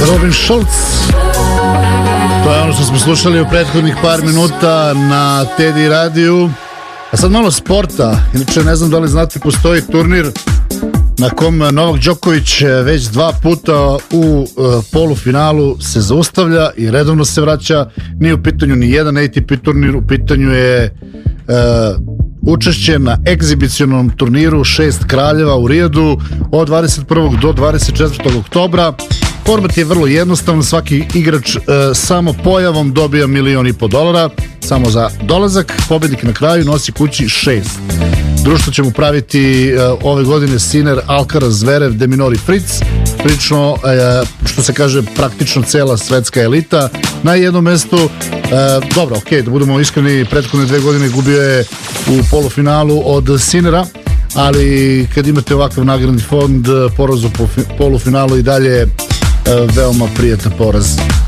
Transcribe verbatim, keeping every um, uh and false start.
Robin Schulz. To je ono što smo slušali u prethodnih par minuta na Teddy radiju. A sad malo sporta. Inače ne znam da li znate, postoji turnir na kom Novak Đoković već dva puta u uh, polufinalu se zaustavlja i redovno se vraća. Nije u pitanju ni jedan A T P turnir, u pitanju je uh, učešće na egzibicionom turniru Šest kraljeva u Rijadu od dvadeset prvog do dvadeset četvrtog oktobra. Format je vrlo jednostavan, svaki igrač e, samo pojavom dobija milion i po dolara, samo za dolazak. Pobednik na kraju nosi kući šest. Društvo će mu praviti e, ove godine Sinner, Alcaraz, Zverev, De Minaur i Fritz. Prilično, e, što se kaže, praktično cela svetska elita na jednom mestu. E, dobro, ok, da budemo iskreni, prethodne dve godine gubio je u polufinalu od Sinnera, ali kad imate ovakav nagradni fond, poraz u polufinalu i dalje veoma prijatan poraz.